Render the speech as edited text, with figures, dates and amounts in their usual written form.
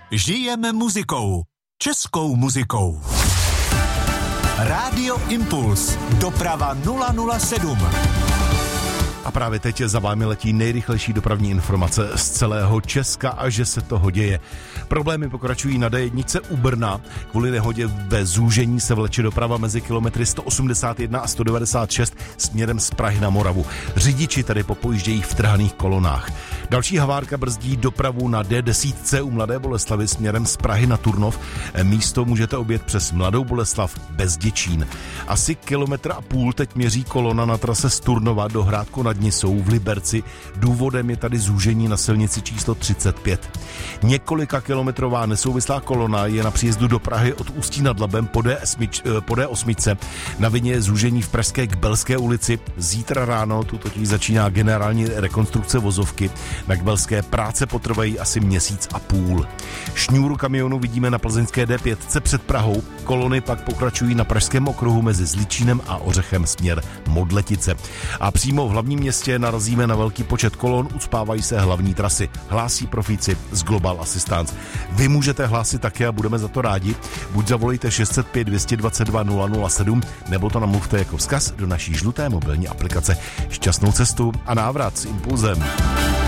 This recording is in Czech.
Žijeme muzikou. Českou muzikou. Rádio Impuls. Doprava 007. A právě teď za vámi letí nejrychlejší dopravní informace z celého Česka a že se toho děje. Problémy pokračují na D1 u Brna. Kvůli nehodě ve zúžení se vleče doprava mezi kilometry 181 a 196 směrem z Prahy na Moravu. Řidiči tady popojíždějí v trhaných kolonách. Další havárka brzdí dopravu na D10 u Mladé Boleslavi směrem z Prahy na Turnov. Místo můžete objet přes Mladou Boleslav bez Děčín. Asi 1,5 kilometru teď měří kolona na trase z Turnova do Hrádku nad Nisou v Liberci. Důvodem je tady zúžení na silnici číslo 35. Několika kilometrová nesouvislá kolona je na příjezdu do Prahy od Ústí nad Labem po D8. Na vině je zúžení v Pražské Kbelské ulici. Zítra ráno tu totiž začíná generální rekonstrukce vozovky. Na Kbelské práce potrvají asi 1,5 měsíce. Šňůru kamionů vidíme na plzeňské D5 před Prahou. Kolony pak pokračují na Pražském okruhu mezi Zličínem a Ořechem směr Modletice. A přímo v hlavním městě narazíme na velký počet kolon, ucpávají se hlavní trasy. Hlásí profíci z Global Assistance. Vy můžete hlásit také a budeme za to rádi. Buď zavolejte 605 222 007, nebo to namluvte jako vzkaz do naší žluté mobilní aplikace. Šťastnou cestu a návrat s Impulzem.